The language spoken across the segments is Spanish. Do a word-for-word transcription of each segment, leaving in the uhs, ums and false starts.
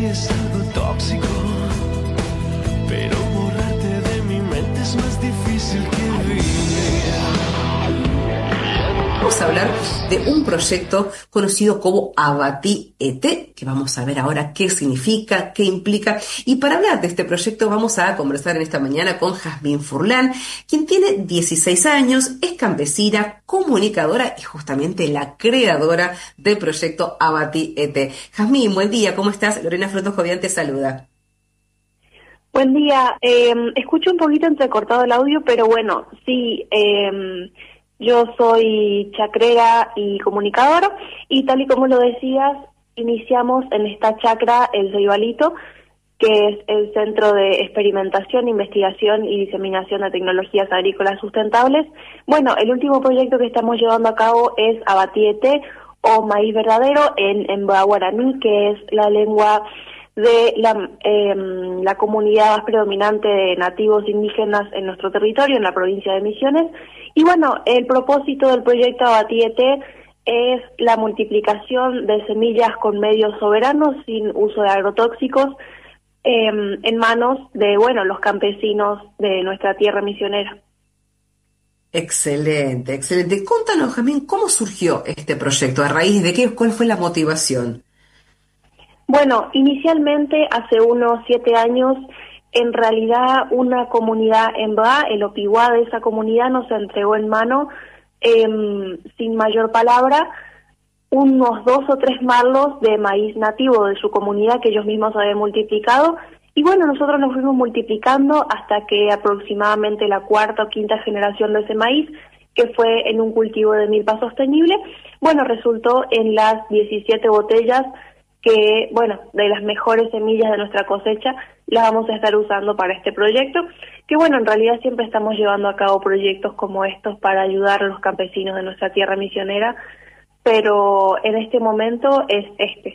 es algo tóxico, pero borrarte de mi mente es más difícil que vivir. Vamos a hablar de un proyecto conocido como Abati E T, que vamos a ver ahora qué significa, qué implica. Y para hablar de este proyecto vamos a conversar en esta mañana con Jazmín Furlan, quien tiene dieciséis años, es campesina, comunicadora y justamente la creadora del proyecto Abati E T. Jazmín, buen día, ¿cómo estás? Lorena Frutos Jovian te saluda. Buen día, eh, escucho un poquito entrecortado el audio, pero bueno, sí, eh, yo soy chacrera y comunicadora, y tal y como lo decías, iniciamos en esta chacra el Ceibalito, que es el Centro de Experimentación, Investigación y Diseminación de Tecnologías Agrícolas Sustentables. Bueno, el último proyecto que estamos llevando a cabo es Abati E T, o maíz verdadero, en Emba guaraní, que es la lengua de la, eh, la comunidad más predominante de nativos indígenas en nuestro territorio, en la provincia de Misiones. Y bueno, el propósito del proyecto Abati E T es la multiplicación de semillas con medios soberanos, sin uso de agrotóxicos, eh, en manos de, bueno, los campesinos de nuestra tierra misionera. Excelente, excelente. Contanos, Jazmín, ¿cómo surgió este proyecto? ¿A raíz de qué? ¿Cuál fue la motivación? Bueno, inicialmente, hace unos siete años, en realidad una comunidad en Ba, el Opiguá de esa comunidad, nos entregó en mano, eh, sin mayor palabra, unos dos o tres marlos de maíz nativo de su comunidad que ellos mismos habían multiplicado. Y bueno, nosotros nos fuimos multiplicando hasta que aproximadamente la cuarta o quinta generación de ese maíz, que fue en un cultivo de milpa sostenible, bueno, resultó en las diecisiete botellas que, bueno, de las mejores semillas de nuestra cosecha, las vamos a estar usando para este proyecto, que bueno, en realidad siempre estamos llevando a cabo proyectos como estos para ayudar a los campesinos de nuestra tierra misionera, pero en este momento es este.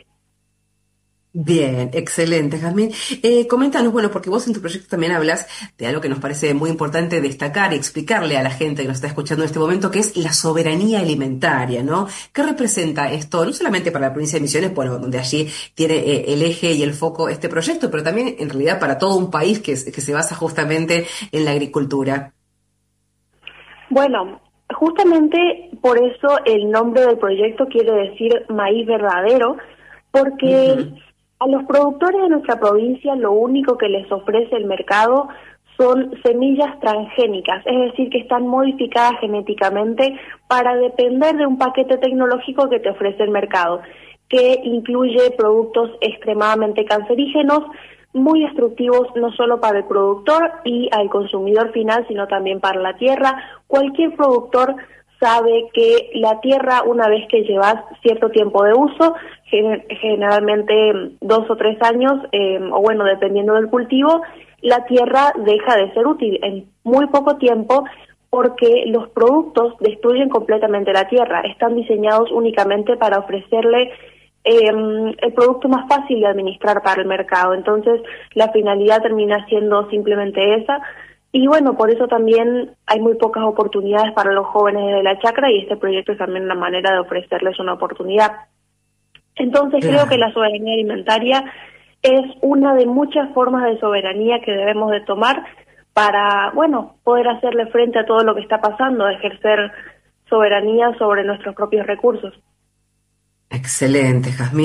Bien, excelente, Jazmín. Eh, coméntanos, bueno, porque vos en tu proyecto también hablas de algo que nos parece muy importante destacar y explicarle a la gente que nos está escuchando en este momento, que es la soberanía alimentaria, ¿no? ¿Qué representa esto? No solamente para la provincia de Misiones, bueno, donde allí tiene eh, el eje y el foco este proyecto, pero también en realidad para todo un país que, que se basa justamente en la agricultura. Bueno, justamente por eso el nombre del proyecto quiere decir maíz verdadero, porque Uh-huh. a los productores de nuestra provincia lo único que les ofrece el mercado son semillas transgénicas, es decir, que están modificadas genéticamente para depender de un paquete tecnológico que te ofrece el mercado, que incluye productos extremadamente cancerígenos, muy destructivos no solo para el productor y al consumidor final, sino también para la tierra. Cualquier productor sabe que la tierra, una vez que llevas cierto tiempo de uso, generalmente dos o tres años, eh, o bueno, dependiendo del cultivo, la tierra deja de ser útil en muy poco tiempo, porque los productos destruyen completamente la tierra. Están diseñados únicamente para ofrecerle eh, el producto más fácil de administrar para el mercado. Entonces, la finalidad termina siendo simplemente esa. Y bueno, por eso también hay muy pocas oportunidades para los jóvenes de la chacra, y este proyecto es también una manera de ofrecerles una oportunidad. Entonces Claro. creo que la soberanía alimentaria es una de muchas formas de soberanía que debemos de tomar para, bueno, poder hacerle frente a todo lo que está pasando, ejercer soberanía sobre nuestros propios recursos. Excelente, Jazmín.